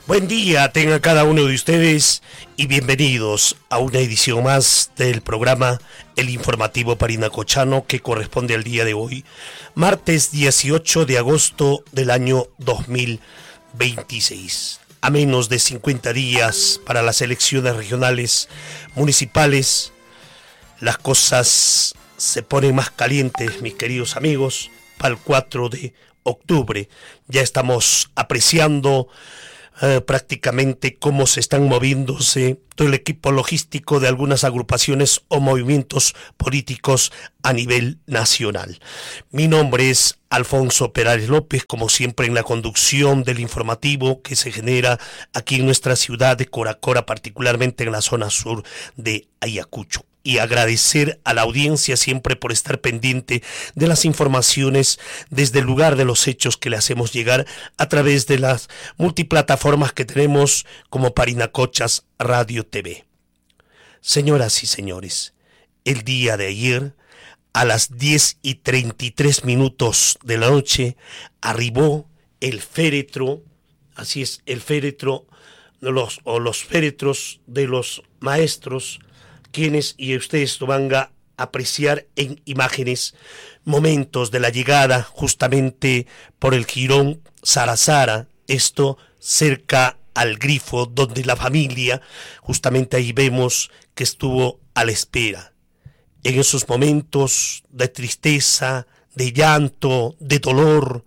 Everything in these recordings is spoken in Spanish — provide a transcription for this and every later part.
Buen día tenga cada uno de ustedes y bienvenidos a una edición más del programa El Informativo Parinacochano, que corresponde al día de hoy, martes 18 de agosto del año 2026. A menos de 50 días para las elecciones regionales municipales, las cosas se ponen más calientes, mis queridos amigos. Para el 4 de octubre ya estamos apreciando prácticamente cómo se están moviéndose todo el equipo logístico de algunas agrupaciones o movimientos políticos a nivel nacional. Mi nombre es Alfonso Perales López, como siempre en la conducción del informativo que se genera aquí en nuestra ciudad de Coracora, particularmente en la zona sur de Ayacucho. Y agradecer a la audiencia siempre por estar pendiente de las informaciones desde el lugar de los hechos que le hacemos llegar a través de las multiplataformas que tenemos como Parinacochas Radio TV. Señoras y señores, el día de ayer a las 10:33 de la noche arribó el féretro, así es, el féretro los féretros de los maestros, quienes y ustedes lo van a apreciar en imágenes, momentos de la llegada justamente por el jirón Sarazara, esto cerca al grifo donde la familia, justamente ahí vemos que estuvo a la espera. En esos momentos de tristeza, de llanto, de dolor,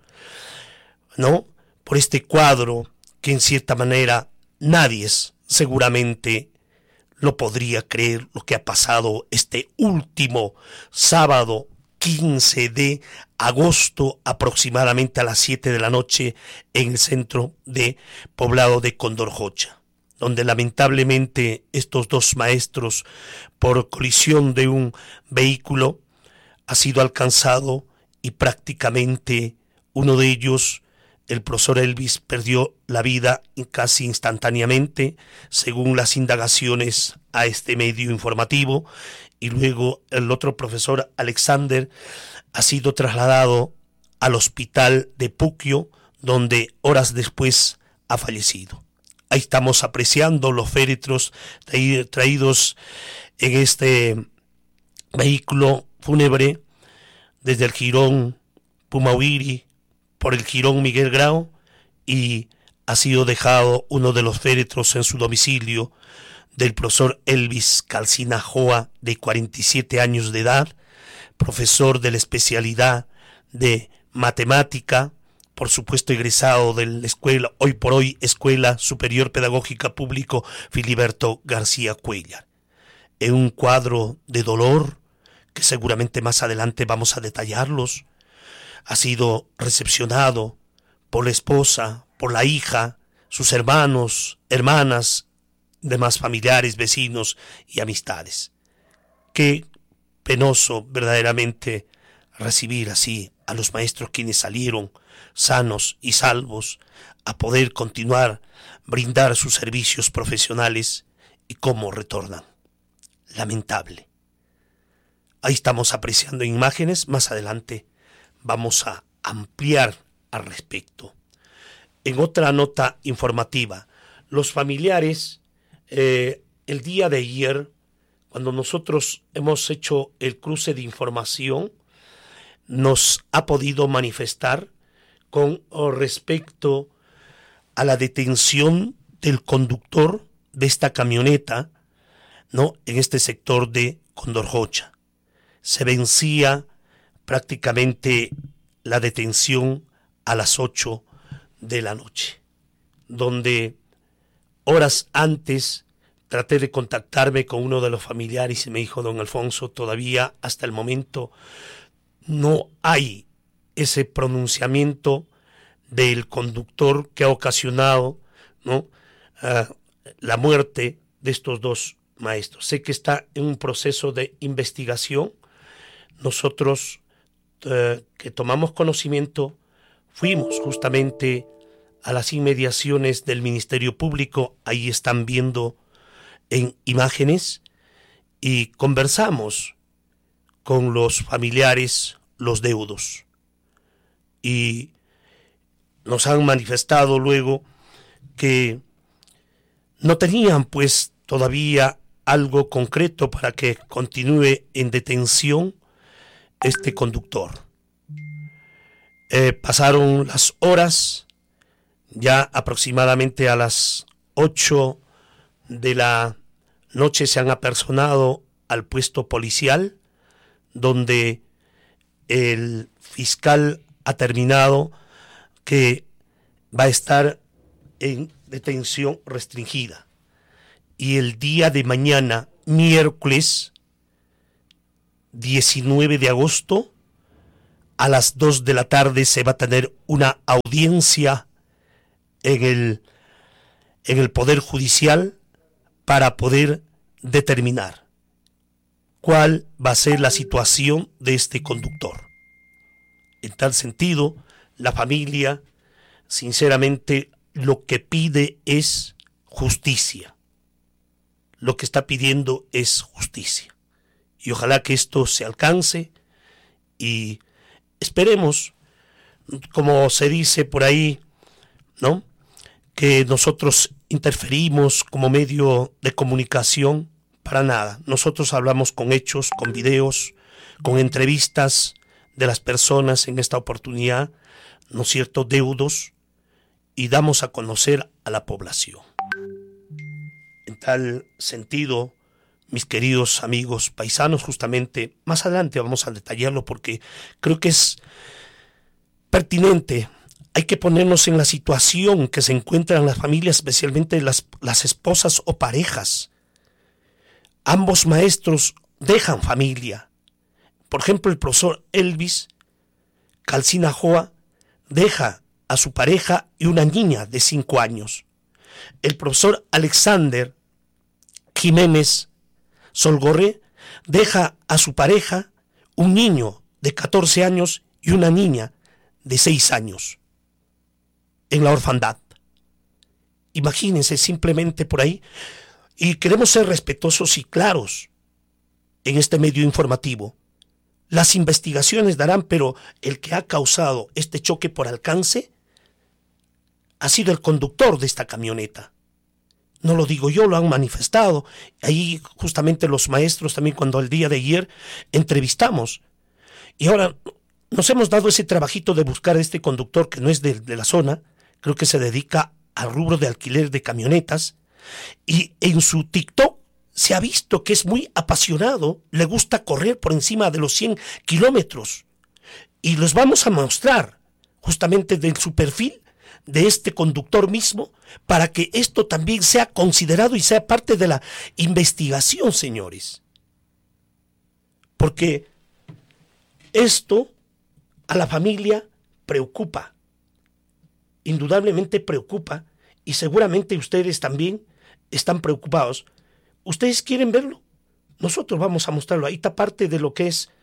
¿no? Por este cuadro que en cierta manera nadie seguramente lo podría creer, lo que ha pasado este último sábado 15 de agosto, aproximadamente a las 7 de la noche, en el centro de poblado de Condorjocha, donde lamentablemente estos dos maestros, por colisión de un vehículo, ha sido alcanzado y prácticamente uno de ellos, el profesor Elvis, perdió la vida casi instantáneamente, según las indagaciones a este medio informativo, y luego el otro profesor, Alexander, ha sido trasladado al hospital de Puquio, donde horas después ha fallecido. Ahí estamos apreciando los féretros traídos en este vehículo fúnebre desde el jirón Pumahuiri, por el jirón Miguel Grau, y ha sido dejado uno de los féretros en su domicilio del profesor Elvis Calcina Joa, de 47 años de edad, profesor de la especialidad de matemática, por supuesto egresado de la escuela, hoy por hoy Escuela Superior Pedagógica Público Filiberto García Cuéllar. En un cuadro de dolor que seguramente más adelante vamos a detallarlos, ha sido recepcionado por la esposa, por la hija, sus hermanos, hermanas, demás familiares, vecinos y amistades. Qué penoso verdaderamente recibir así a los maestros quienes salieron sanos y salvos a poder continuar, brindar sus servicios profesionales, y cómo retornan. Lamentable. Ahí estamos apreciando imágenes, más adelante vamos a ampliar al respecto. En otra nota informativa, los familiares, el día de ayer, cuando nosotros hemos hecho el cruce de información, nos ha podido manifestar con respecto a la detención del conductor de esta camioneta, ¿no?, en este sector de Condorjocha. Se vencía prácticamente la detención a las 8 de la noche, donde horas antes traté de contactarme con uno de los familiares y me dijo: don Alfonso, todavía hasta el momento no hay ese pronunciamiento del conductor que ha ocasionado, ¿no?, la muerte de estos dos maestros. Sé que está en un proceso de investigación. Nosotros que tomamos conocimiento fuimos justamente a las inmediaciones del Ministerio Público, ahí están viendo en imágenes, y conversamos con los familiares, los deudos, y nos han manifestado luego que No tenían pues todavía algo concreto para que continúe en detención este conductor. Pasaron las horas, ya aproximadamente a las 8 de la noche se han apersonado al puesto policial, donde el fiscal ha determinado que va a estar en detención restringida. Y el día de mañana, miércoles 19 de agosto, a las 2 de la tarde se va a tener una audiencia en el Poder Judicial para poder determinar cuál va a ser la situación de este conductor. En tal sentido, la familia, sinceramente, lo que pide es justicia. Lo que está pidiendo es justicia. Y ojalá que esto se alcance y esperemos, como se dice por ahí, ¿no?, que nosotros interferimos como medio de comunicación, para nada. Nosotros hablamos con hechos, con videos, con entrevistas de las personas en esta oportunidad, ¿no es cierto?, deudos, y damos a conocer a la población. En tal sentido, mis queridos amigos paisanos, justamente más adelante vamos a detallarlo porque creo que es pertinente. Hay que ponernos en la situación que se encuentran las familias, especialmente las esposas o parejas. Ambos maestros dejan familia. Por ejemplo, el profesor Elvis Calcina Joa deja a su pareja y una niña de 5 años. El profesor Alexander Jiménez Solgorre deja a su pareja, un niño de 14 años y una niña de 6 años en la orfandad. Imagínense simplemente por ahí. Y queremos ser respetuosos y claros en este medio informativo. Las investigaciones darán, pero el que ha causado este choque por alcance ha sido el conductor de esta camioneta. No lo digo yo, lo han manifestado. Ahí justamente los maestros también, cuando el día de ayer entrevistamos. Y ahora nos hemos dado ese trabajito de buscar a este conductor que no es de la zona, creo que se dedica al rubro de alquiler de camionetas, y en su TikTok se ha visto que es muy apasionado, le gusta correr por encima de los 100 kilómetros. Y los vamos a mostrar justamente de su perfil de este conductor mismo, para que esto también sea considerado y sea parte de la investigación, señores. Porque esto a la familia preocupa, indudablemente preocupa, y seguramente ustedes también están preocupados. ¿Ustedes quieren verlo? Nosotros vamos a mostrarlo. Ahí está parte de lo que es